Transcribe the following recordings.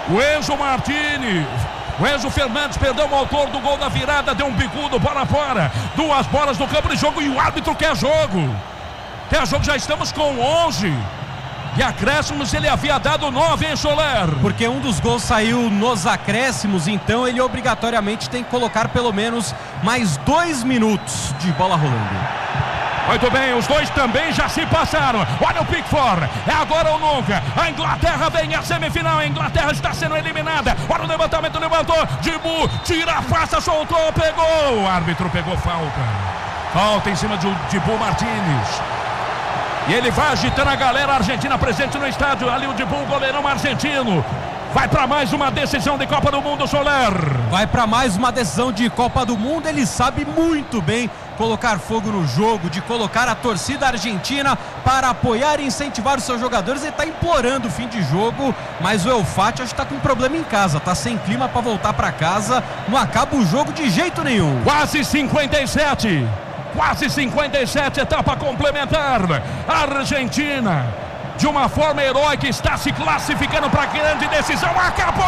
O Enzo Martínez. O Enzo Fernandes perdeu o autor do gol da virada, deu um bicudo, bola fora. 2 bolas no campo de jogo e o árbitro quer jogo. Quer jogo, já estamos com 11. E acréscimos ele havia dado 9, hein, Soler? Porque um dos gols saiu nos acréscimos, então ele obrigatoriamente tem que colocar pelo menos mais 2 minutos de bola rolando. Muito bem, os dois também já se passaram. Olha o Pickford, é agora ou nunca. A Inglaterra vem à semifinal. A Inglaterra está sendo eliminada. Olha o levantamento, levantou. Dibu, tira a faça, soltou, pegou. O árbitro pegou falta. Falta em cima de Dibu Martínez. E ele vai agitando a galera argentina presente no estádio. Ali o Dibu, goleirão argentino. Vai para mais uma decisão de Copa do Mundo, Soler. Vai para mais uma decisão de Copa do Mundo. Ele sabe muito bem colocar fogo no jogo, de colocar a torcida argentina para apoiar e incentivar os seus jogadores. Ele está implorando o fim de jogo, mas o El Fati acho que está com um problema em casa, está sem clima para voltar para casa, não acaba o jogo de jeito nenhum. Quase 57, etapa complementar. A Argentina, de uma forma heróica, está se classificando para a grande decisão. Acabou!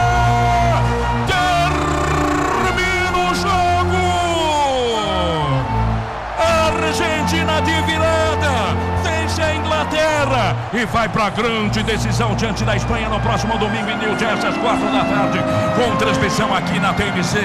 Termina o jogo! Argentina de virada vence a Inglaterra e vai para a grande decisão diante da Espanha no próximo domingo em New Jersey às 4 da tarde, com transmissão aqui na TMC.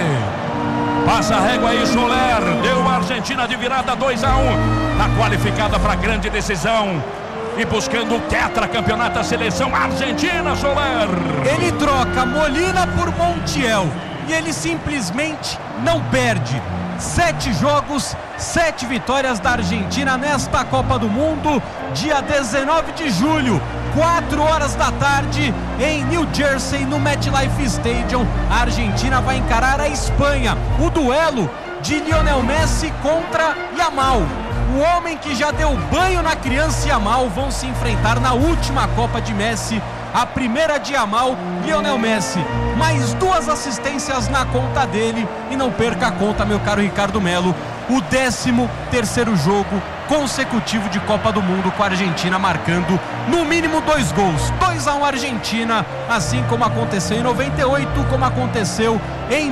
Passa a régua aí, Soler. Deu a Argentina de virada 2-1. Está qualificada para a grande decisão e buscando o tetracampeonato da seleção argentina, Soler. Ele troca Molina por Montiel e ele simplesmente não perde. 7 jogos, 7 vitórias da Argentina nesta Copa do Mundo, dia 19 de julho, 4 horas da tarde, em New Jersey, no MetLife Stadium. A Argentina vai encarar a Espanha, o duelo de Lionel Messi contra Yamal. O homem que já deu banho na criança Yamal vão se enfrentar na última Copa de Messi. A primeira de Yamal, Lionel Messi, mais 2 assistências na conta dele. E não perca a conta, meu caro Ricardo Melo, o 13º jogo consecutivo de Copa do Mundo com a Argentina marcando no mínimo 2 gols. 2-1 Argentina, assim como aconteceu em 98, como aconteceu em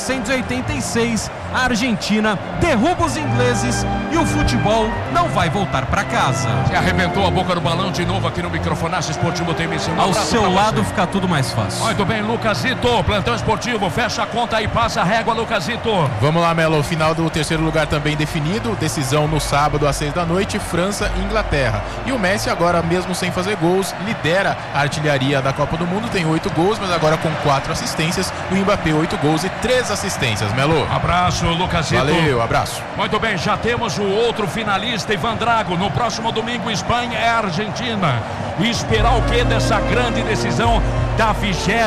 1986. A Argentina derruba os ingleses e o futebol não vai voltar para casa. Se arrebentou a boca do balão de novo aqui no microfonaço esportivo TMC. Ao seu lado fica tudo mais fácil. Muito bem, Lucasito, plantão esportivo, fecha a conta e passa a régua, Lucasito. Vamos lá, Melo, final do 3º lugar também definido, decisão no sábado às 6 da noite, França e Inglaterra. E o Messi agora, mesmo sem fazer gols, lidera a artilharia da Copa do Mundo, tem 8 gols, mas agora com 4 assistências, o Mbappé 8 gols e 3 assistências, Melo. Abraço, Lucasito. Valeu, abraço. Muito bem, já temos o outro finalista, Ivan Drago. No próximo domingo, Espanha é Argentina. E esperar o que dessa grande decisão da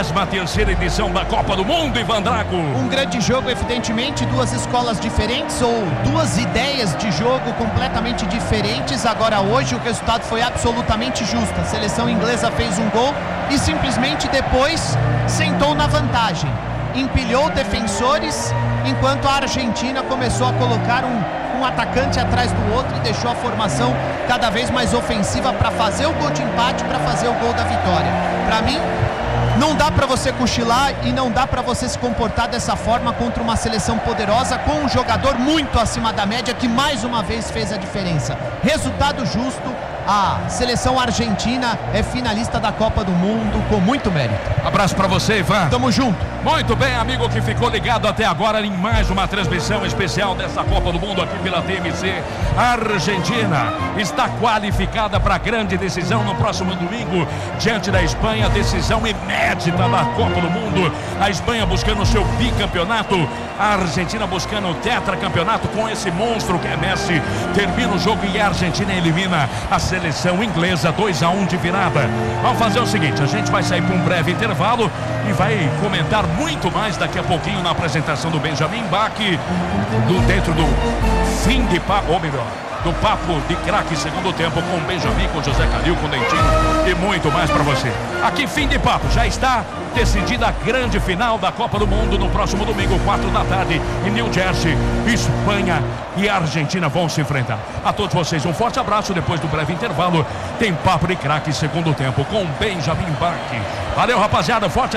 23ª edição da Copa do Mundo, Ivan Drago? Um grande jogo, evidentemente, 2 escolas diferentes ou 2 ideias de jogo completamente diferentes. Agora hoje o resultado foi absolutamente justo. A seleção inglesa fez um gol e simplesmente depois sentou na vantagem. Empilhou defensores, enquanto a Argentina começou a colocar um atacante atrás do outro e deixou a formação cada vez mais ofensiva para fazer o gol de empate, para fazer o gol da vitória. Para mim, não dá para você cochilar e não dá para você se comportar dessa forma contra uma seleção poderosa, com um jogador muito acima da média que mais uma vez fez a diferença. Resultado justo. A seleção argentina é finalista da Copa do Mundo com muito mérito. Abraço pra você, Ivan. Tamo junto. Muito bem, amigo que ficou ligado até agora em mais uma transmissão especial dessa Copa do Mundo aqui pela TMC. A Argentina está qualificada para a grande decisão no próximo domingo diante da Espanha. Decisão inédita da Copa do Mundo. A Espanha buscando o seu bicampeonato. A Argentina buscando o tetracampeonato com esse monstro que é Messi. Termina o jogo e a Argentina elimina a seleção inglesa 2-1 de virada. Vamos fazer o seguinte, a gente vai sair para um breve intervalo e vai comentar muito mais daqui a pouquinho na apresentação do Benjamin Bach, dentro do fim de papo, ou melhor, do papo de craque segundo tempo com o Benjamin, com o José Calil, com o Dentinho e muito mais para você. Aqui fim de papo, já está decidida a grande final da Copa do Mundo no próximo domingo, 4 da tarde, em New Jersey. Espanha e Argentina vão se enfrentar. A todos vocês um forte abraço. Depois do breve intervalo tem papo de craque segundo tempo com Benjamin Bach. Valeu, rapaziada, forte